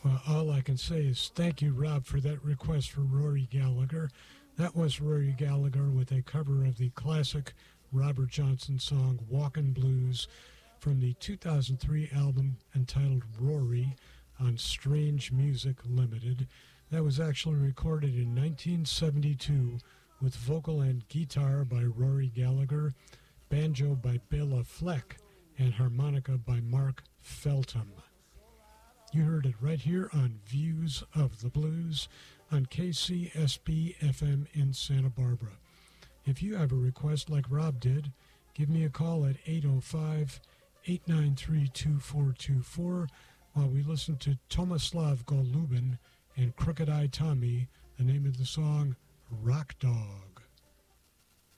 Well, all I can say is thank you, Rob, for that request for Rory Gallagher. That was Rory Gallagher with a cover of the classic Robert Johnson song Walkin' Blues from the 2003 album entitled Rory on Strange Music Limited. That was actually recorded in 1972 with vocal and guitar by Rory Gallagher, banjo by Bela Fleck, and harmonica by Mark Feltham. You heard it right here on Views of the Blues on KCSB FM in Santa Barbara. If you have a request like Rob did, give me a call at 805-893-2424 while we listen to Tomislav Golubin and Crooked Eye Tommy, the name of the song, Rock Dog.